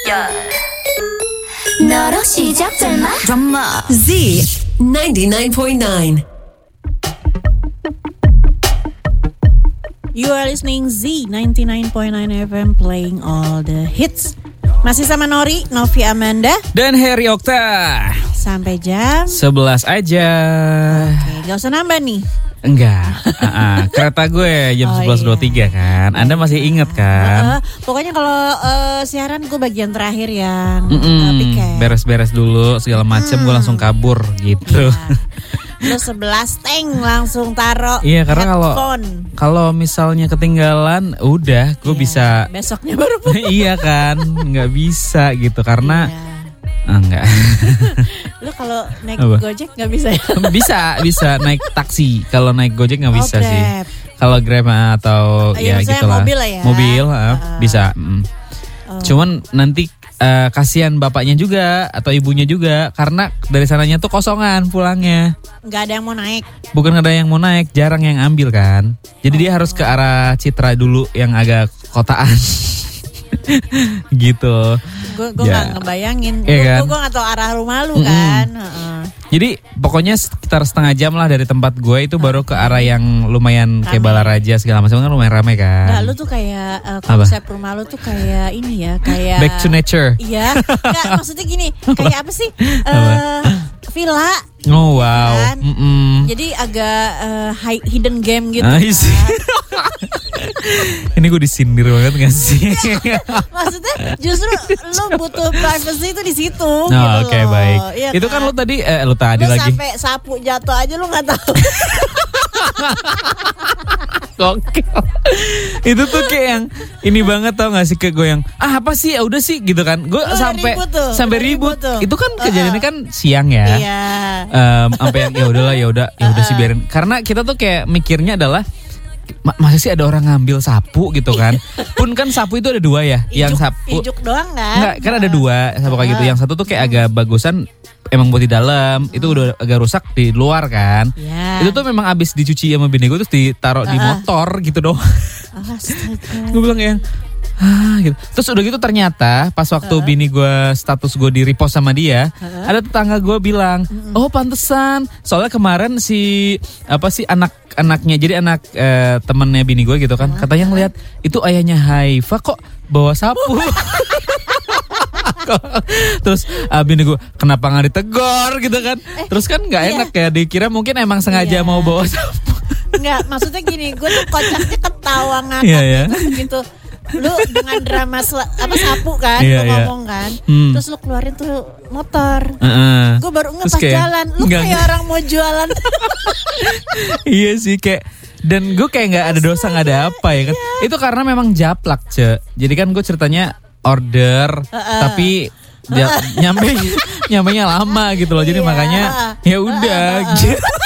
너로 시작될마 drama Z 99.9. You are listening Z 99.9 FM, playing all the hits. Masih sama Nori, Novi Amanda, dan Harry Okta. sampai jam 11 aja. Oke, gak usah nambah nih. Enggak. Kereta gue jam 11.23 kan. Anda masih inget kan? Pokoknya kalau siaran gue bagian terakhir yang piket. Beres-beres dulu segala macem, gue langsung kabur gitu. Lu 11 tank langsung taro. Iya, karena headphone. kalau misalnya ketinggalan, udah gue bisa. Besoknya baru pulang. Iya kan, nggak bisa gitu karena. Enggak. Lu kalau naik Apa? Gojek nggak bisa ya? Bisa naik taksi. Kalau naik Gojek nggak bisa sih. Grab. Kalau Grab atau ya maksudnya gitulah. mobil lah ya. Mobil bisa. Cuman nanti kasihan bapaknya juga atau ibunya juga karena dari sananya tuh kosongan pulangnya. Nggak ada yang mau naik. Bukan ada yang mau naik, jarang yang ambil kan. Jadi dia harus ke arah Citra dulu yang agak kotaan. Gitu. Gue nggak ngebayangin. Iya kan? Gue nggak tahu arah rumah lu kan. Jadi pokoknya sekitar setengah jam lah dari tempat gue itu baru ke arah yang lumayan kayak Balaraja segala macam kan lumayan ramai kan. Nah, lu tuh kayak konsep rumah lu tuh kayak ini ya, kayak Back to nature. Iya. Nggak, maksudnya gini, kayak apa sih? Villa. Oh wow. Kan? Jadi agak hidden game gitu. I kan. see. Ini gue disindir banget gak sih? Maksudnya justru lu butuh privacy itu di situ. Oh, gitu oke, loh. baik. Iya Itu kan lu tadi lu lu lagi. sampai sapu jatuh aja lu nggak tahu. Gokil. Itu tuh kayak yang ini banget tau gak sih, kayak gue yang apa sih ya udah sih gitu kan. Gue sampai ribut. tuh. Itu kan kejadiannya kan siang ya. Iya. Sampai yang ya udah sih biarin. Karena kita tuh kayak mikirnya adalah masa sih ada orang ngambil sapu gitu kan. Pun kan sapu itu ada dua ya. Yang sapu Ijuk doang kan. Enggak, kan ada dua sapu kayak gitu. Yang satu tuh kayak agak bagusan emang buat di dalam, itu udah agak rusak di luar kan. Yeah. Itu tuh memang abis dicuci sama bini gue terus ditaruh di motor gitu doang. Astaga. Gue bilang yang gitu. Terus udah gitu ternyata pas waktu bini gue status gue di repost sama dia, ada tetangga gue bilang, oh pantesan, soalnya kemarin si anaknya, jadi anak temennya bini gue gitu kan, katanya ngeliat itu ayahnya Haifa kok bawa sapu. Terus bini gue kenapa nggak ditegor gitu kan. Terus kan nggak enak ya, dikira mungkin emang sengaja mau bawa sapu. Enggak, maksudnya gini, gue tuh kocaknya ketawa ngakak gitu. Lu dengan drama sapu kan, lu ngomong kan. Terus lu keluarin tuh motor. Gue baru pas jalan, lu kayak orang mau jualan. Iya sih, kayak dan gue kayak nggak ada dosa, nggak ada apa ya kan. Itu karena memang japlak, Jadi kan gue ceritanya order tapi nyampenya lama gitu loh. Jadi makanya ya udah gitu.